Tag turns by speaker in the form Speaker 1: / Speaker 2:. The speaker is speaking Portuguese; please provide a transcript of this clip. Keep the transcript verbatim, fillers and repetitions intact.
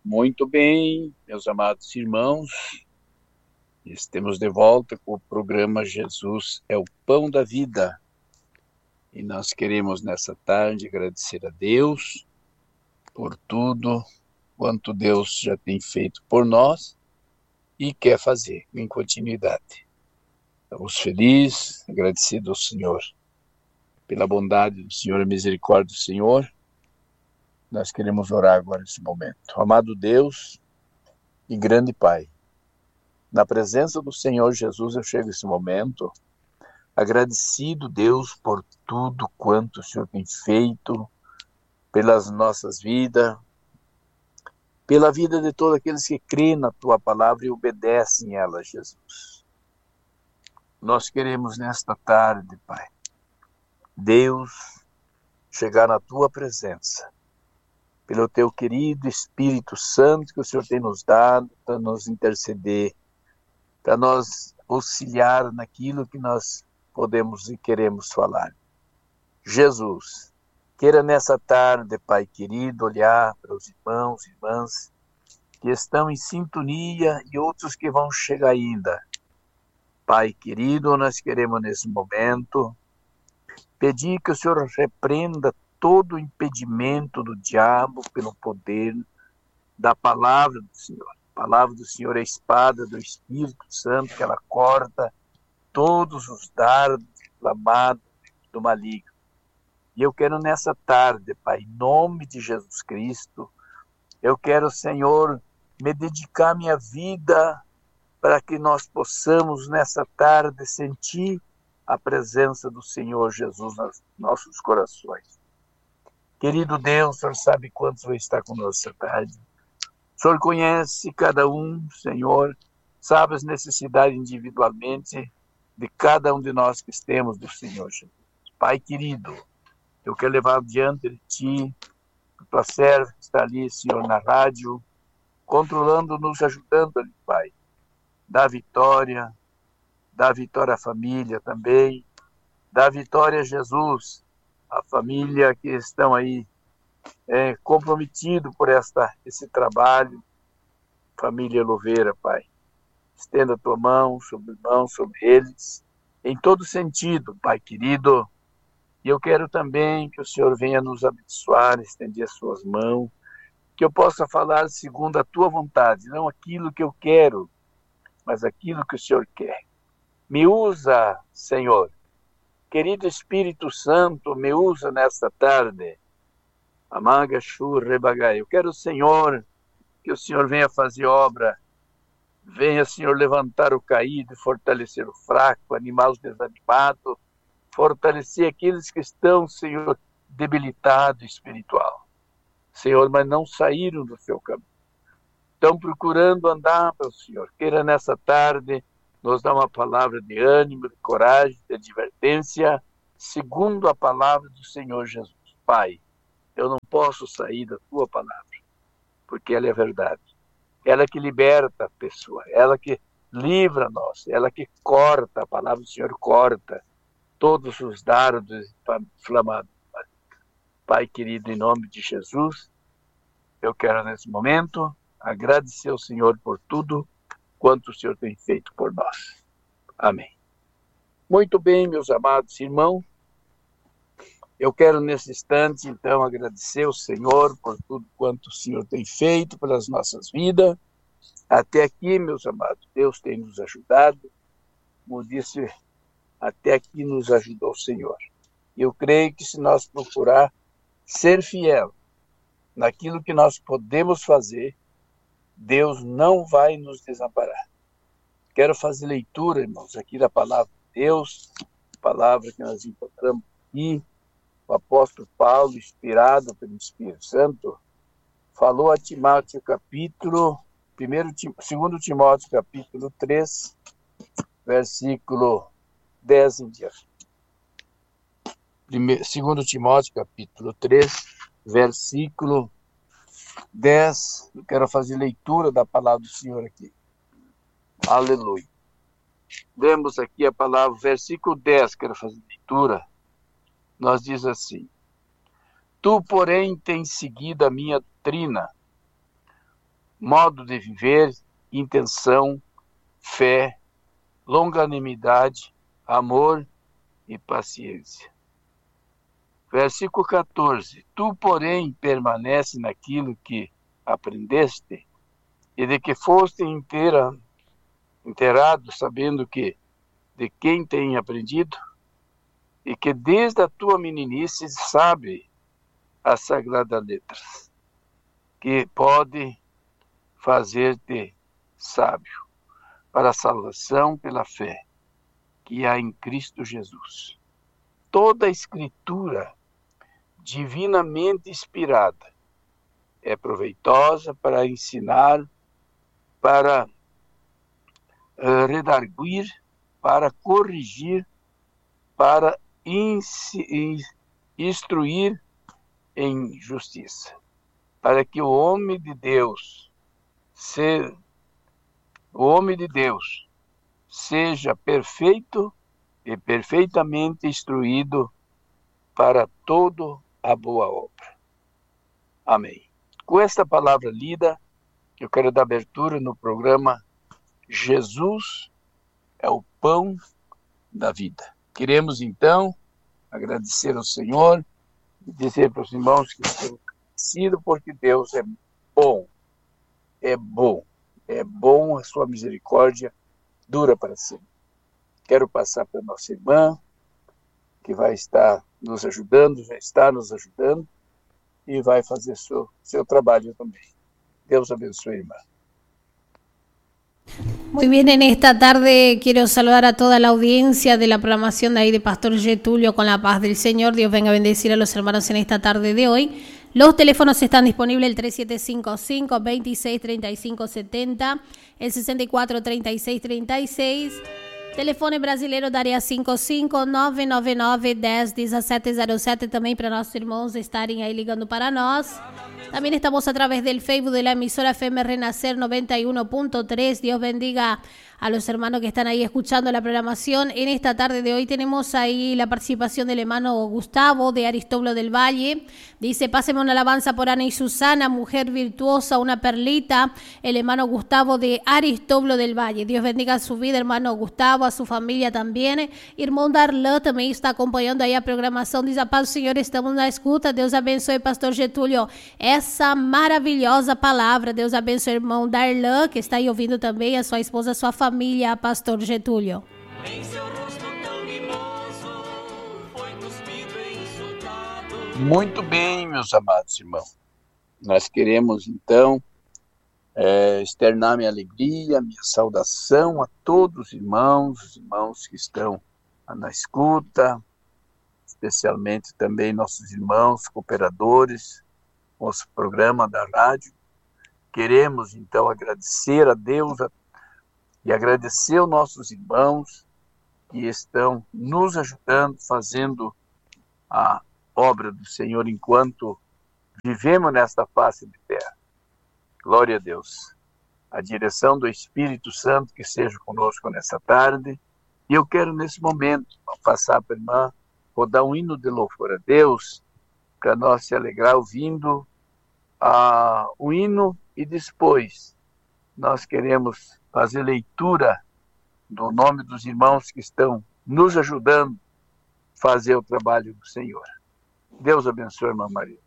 Speaker 1: Muito bem, meus amados irmãos, estamos de volta com o programa Jesus é o Pão da Vida. E nós queremos nessa tarde agradecer a Deus por tudo quanto Deus já tem feito por nós e quer fazer em continuidade. Estamos felizes, agradecidos ao Senhor pela bondade do Senhor e misericórdia do Senhor. Nós queremos orar agora nesse momento. Amado Deus e grande Pai, na presença do Senhor Jesus eu chego nesse momento, agradecido, Deus, por tudo quanto o Senhor tem feito, pelas nossas vidas, pela vida de todos aqueles que creem na Tua palavra e obedecem ela, Jesus. Nós queremos nesta tarde, Pai, Deus, chegar na Tua presença, pelo Teu querido Espírito Santo que o Senhor tem nos dado para nos interceder, para nós auxiliar naquilo que nós podemos e queremos falar. Jesus, queira nessa tarde, Pai querido, olhar para os irmãos e irmãs que estão em sintonia e outros que vão chegar ainda. Pai querido, nós queremos nesse momento pedir que o Senhor repreenda todo o impedimento do diabo pelo poder da palavra do Senhor. A palavra do Senhor é a espada do Espírito Santo, que ela corta todos os dardos inflamados do maligno. E eu quero nessa tarde, Pai, em nome de Jesus Cristo, eu quero, Senhor, me dedicar minha vida para que nós possamos nessa tarde sentir a presença do Senhor Jesus nos nossos corações. Querido Deus, o Senhor sabe quantos vão estar conosco essa tarde. O Senhor conhece cada um, Senhor, sabe as necessidades individualmente de cada um de nós que estemos do Senhor Jesus. Pai querido, eu quero levar diante de Ti, a Tua serva que está ali, Senhor, na rádio, controlando, nos ajudando ali, Pai. Dá vitória, dá vitória à família também, dá vitória a Jesus, a família que estão aí é, comprometido por esta, esse trabalho, família Louveira, Pai. Estenda a Tua mão sobre os irmãos, sobre eles, em todo sentido, Pai querido. E eu quero também que o Senhor venha nos abençoar, estender as Suas mãos, que eu possa falar segundo a Tua vontade, não aquilo que eu quero, mas aquilo que o Senhor quer. Me usa, Senhor. Querido Espírito Santo, me usa nesta tarde. Amaga Rebagai. Eu quero, Senhor, que o Senhor venha fazer obra. Venha, Senhor, levantar o caído, fortalecer o fraco, animar os desanimados, fortalecer aqueles que estão, Senhor, debilitados espiritual. Senhor, mas não saíram do seu caminho. Estão procurando andar para o Senhor. Queira nessa tarde nos dar uma palavra de ânimo, de coragem, de advertência, segundo a palavra do Senhor Jesus. Pai, eu não posso sair da Tua palavra, porque ela é verdade. Ela que liberta a pessoa, ela que livra nós, ela que corta, a palavra do Senhor corta todos os dardos inflamados. Pai querido, em nome de Jesus, eu quero nesse momento agradecer ao Senhor por tudo quanto o Senhor tem feito por nós. Amém. Muito bem, meus amados irmãos, eu quero nesse instante, então, agradecer ao Senhor por tudo quanto o Senhor tem feito pelas nossas vidas. Até aqui, meus amados, Deus tem nos ajudado. Como disse, até aqui nos ajudou o Senhor. Eu creio que se nós procurar ser fiel naquilo que nós podemos fazer, Deus não vai nos desamparar. Quero fazer leitura, irmãos, aqui da palavra de Deus, palavra que nós encontramos aqui. O apóstolo Paulo, inspirado pelo Espírito Santo, falou a Timóteo, capítulo, primeiro, segundo Timóteo, capítulo três, versículo dez em diante. Primeiro, segundo Timóteo, capítulo três, versículo dez. Eu quero fazer leitura da palavra do Senhor aqui. Aleluia. Lemos aqui a palavra, versículo dez, quero fazer leitura. Nós diz assim: Tu, porém, tens seguido a minha doutrina, modo de viver, intenção, fé, longanimidade, amor e paciência. Versículo quatorze. Tu, porém, permanece naquilo que aprendeste e de que foste inteira, inteirado, sabendo que de quem tem aprendido e que desde a tua meninice sabe as sagradas letras, que pode fazer-te sábio para a salvação pela fé que há em Cristo Jesus. Toda a Escritura divinamente inspirada é proveitosa para ensinar, para uh, redarguir, para corrigir, para instruir em justiça, para que o homem de Deus se, o homem de Deus seja perfeito e perfeitamente instruído para toda a boa obra. Amém. Com esta palavra lida, eu quero dar abertura no programa Jesus é o pão da vida. Queremos, então, agradecer ao Senhor e dizer para os irmãos que estão agradecidos porque Deus é bom, é bom, é bom, a sua misericórdia dura para sempre. Quero passar para a nossa irmã, que vai estar nos ajudando, já está nos ajudando, e vai fazer seu, seu trabalho também. Deus abençoe, irmã.
Speaker 2: Muy bien, en esta tarde quiero saludar a toda la audiencia de la programación de ahí de Pastor Getulio con la paz del Señor. Dios venga a bendecir a los hermanos en esta tarde de hoy. Los teléfonos están disponibles, el tres siete cinco cinco, veintiséis treinta y cinco setenta, el sesenta y cuatro treinta y seis treinta y seis. Telefone brasileiro da área cinco cinco nove nove nove, dez, dezessete zero sete, também para nossos irmãos estarem aí ligando para nós. También estamos a través del Facebook de la emisora F M Renacer noventa y uno punto tres. Dios bendiga a los hermanos que están ahí escuchando la programación. En esta tarde de hoy tenemos ahí la participación del hermano Gustavo de Aristóbulo del Valle. Dice, páseme una alabanza por Ana y Susana, mujer virtuosa, una perlita. El hermano Gustavo de Aristóbulo del Valle. Dios bendiga su vida, hermano Gustavo, a su familia también. Irmão Darlan também está acompanhando aí a programação. Diz a paz do Senhor, estamos na escuta. Deus abençoe, pastor Getúlio, essa maravilhosa palavra. Deus abençoe, irmão Darlan, que está aí ouvindo também, a sua esposa, a sua família, pastor Getúlio.
Speaker 1: Muito bem, meus amados irmãos. Nós queremos, então, é, externar minha alegria, minha saudação a todos os irmãos, os irmãos que estão na escuta, especialmente também nossos irmãos cooperadores, nosso programa da rádio. Queremos, então, agradecer a Deus a, e agradecer aos nossos irmãos que estão nos ajudando, fazendo a obra do Senhor enquanto vivemos nesta face de terra. Glória a Deus. A direção do Espírito Santo que seja conosco nessa tarde. E eu quero, nesse momento, passar para a irmã, rodar um hino de louvor a Deus, para nós se alegrar ouvindo a, o hino, e depois nós queremos fazer leitura do nome dos irmãos que estão nos ajudando a fazer o trabalho do Senhor. Deus abençoe, irmã Maria.